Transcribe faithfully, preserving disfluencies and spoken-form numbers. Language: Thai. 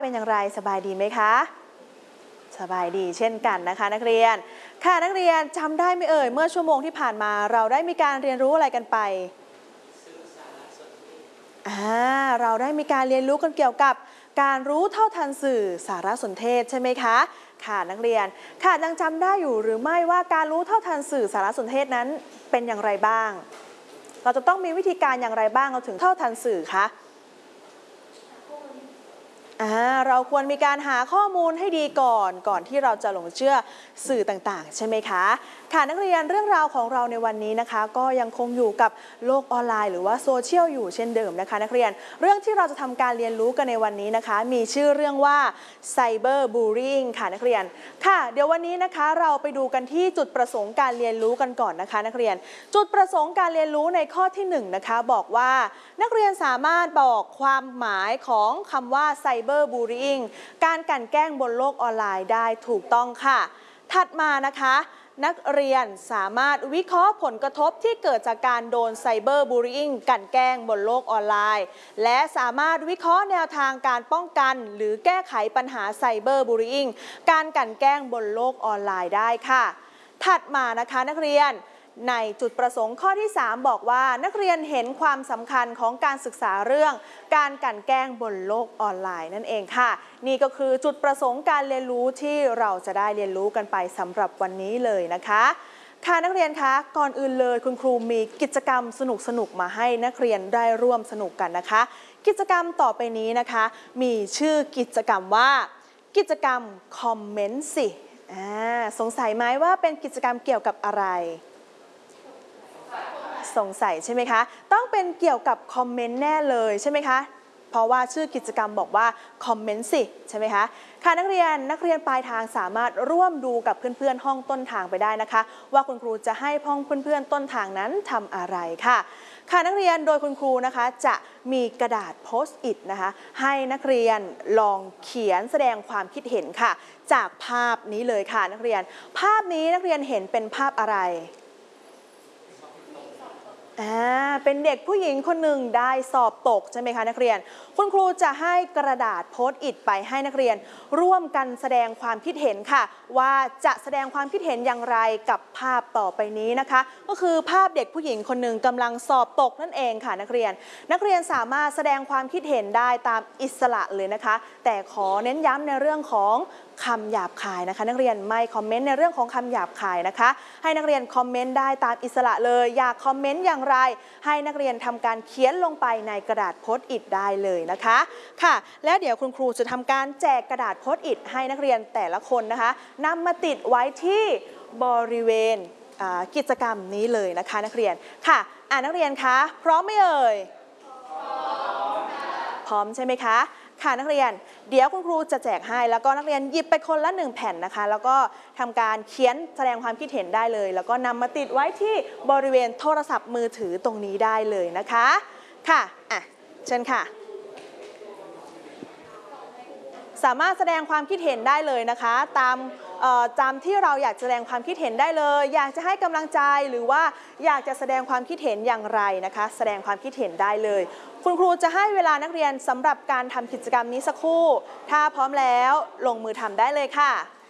เป็นอย่างไรสบายดีไหมคะสบายดีเช่นกันนะคะนักเรียนค่ะนักเรียนจำได้ไหมเอ่ยเมื่อชั่วโมงที่ผ่านมาเราได้มีการเรียนรู้อะไรกันไปอ่าเราได้มีการเรียนรู้กันเกี่ยวกับการรู้เท่าทันสื่อสารสนเทศใช่ไหมคะค่ะนักเรียนค่ะยังจำได้อยู่หรือไม่ว่าการรู้เท่าทันสื่อสารสนเทศนั้นเป็นอย่างไรบ้างเราจะต้องมีวิธีการอย่างไรบ้างเราถึงเท่าทันสื่อคะเราควรมีการหาข้อมูลให้ดีก่อนก่อนที่เราจะหลงเชื่อสื่อต่างๆใช่ไหมคะค่ะนักเรียนเรื่องราวของเราในวันนี้นะคะก็ยังคงอยู่กับโลกออนไลน์หรือว่าโซเชียลอยู่เช่นเดิมนะคะนักเรียนเรื่องที่เราจะทำการเรียนรู้กันในวันนี้นะคะมีชื่อเรื่องว่าไซเบอร์บูลลี่ค่ะนักเรียนค่ะเดี๋ยววันนี้นะคะเราไปดูกันที่จุดประสงค์การเรียนรู้กันก่อนนะคะนักเรียนจุดประสงค์การเรียนรู้ในข้อที่หนึ่งนะคะบอกว่านักเรียนสามารถบอกความหมายของคำว่าไซเบอร์บูลลี่การกลั่นแกล้งบนโลกออนไลน์ได้ถูกต้องค่ะถัดมานะคะนักเรียนสามารถวิเคราะห์ผลกระทบที่เกิดจากการโดนไซเบอร์บูลลี่กลั่นแกล้งบนโลกออนไลน์และสามารถวิเคราะห์แนวทางการป้องกันหรือแก้ไขปัญหาไซเบอร์บูลลี่การกลั่นแกล้งบนโลกออนไลน์ได้ค่ะถัดมานะคะนักเรียนในจุดประสงค์ข้อที่สามบอกว่านักเรียนเห็นความสำคัญของการศึกษาเรื่องการกลั่นแกล้งบนโลกออนไลน์นั่นเองค่ะนี่ก็คือจุดประสงค์การเรียนรู้ที่เราจะได้เรียนรู้กันไปสำหรับวันนี้เลยนะคะค่ะนักเรียนคะก่อนอื่นเลยคุณครูมีกิจกรรมสนุกๆมาให้นักเรียนได้ร่วมสนุกกันนะคะกิจกรรมต่อไปนี้นะคะมีชื่อกิจกรรมว่ากิจกรรมคอมเมนต์สิสงสัยไหมว่าเป็นกิจกรรมเกี่ยวกับอะไรสงสัยใช่ไหมคะต้องเป็นเกี่ยวกับคอมเมนต์แน่เลยใช่ไหมคะเพราะว่าชื่อกิจกรรมบอกว่าคอมเมนต์สิใช่ไหมคะค่ะนักเรียนนักเรียนปลายทางสามารถร่วมดูกับเพื่อนๆห้องต้นทางไปได้นะคะว่าคุณครูจะให้ห้องเพื่อนๆต้นทางนั้นทำอะไรค่ะค่ะนักเรียนโดยคุณครูนะคะจะมีกระดาษโพสต์อิทนะคะให้นักเรียนลองเขียนแสดงความคิดเห็นค่ะจากภาพนี้เลยค่ะนักเรียนภาพนี้นักเรียนเห็นเป็นภาพอะไรอ่าเป็นเด็กผู้หญิงคนหนึ่งได้สอบตกใช่ไหมคะนักเรียนคุณครูจะให้กระดาษโพสต์อิทไปให้นักเรียนร่วมกันแสดงความคิดเห็นค่ะว่าจะแสดงความคิดเห็นอย่างไรกับภาพต่อไปนี้นะคะก็คือภาพเด็กผู้หญิงคนหนึ่งกำลังสอบตกนั่นเองค่ะนักเรียนนักเรียนสามารถแสดงความคิดเห็นได้ตามอิสระเลยนะคะแต่ขอเน้นย้ำในเรื่องของคำหยาบคายนะคะนักเรียนไม่คอมเมนต์ในเรื่องของคำหยาบคายนะคะให้นักเรียนคอมเมนต์ได้ตามอิสระเลยอยากคอมเมนต์อย่างไรให้นักเรียนทำการเขียนลงไปในกระดาษโพสต์อิทได้เลยนะคะค่ะและเดี๋ยวคุณครูจะทำการแจกกระดาษโพสต์อิทให้นักเรียนแต่ละคนนะคะนำมาติดไว้ที่บริเวณกิจกรรมนี้เลยนะคะนักเรียนค่ะอ่านักเรียนคะพร้อมไหมเอ่ยพร้อมใช่ไหมคะค่ะนักเรียนเดี๋ยวคุณครูจะแจกให้แล้วก็นักเรียนหยิบไปคนละหนึ่งแผ่นนะคะแล้วก็ทำการเขียนแสดงความคิดเห็นได้เลยแล้วก็นำมาติดไว้ที่บริเวณโทรศัพท์มือถือตรงนี้ได้เลยนะคะค่ะอ่ะเชิญค่ะสามารถแสดงความคิดเห็นได้เลยนะคะตามตามที่เราอยากแสดงความคิดเห็นได้เลยอยากจะให้กำลังใจหรือว่าอยากจะแสดงความคิดเห็นอย่างไรนะคะแสดงความคิดเห็นได้เลยคุณครูจะให้เวลานักเรียนสำหรับการทำกิจกรรมนี้สักครู่ถ้าพร้อมแล้วลงมือทำได้เลยค่ะ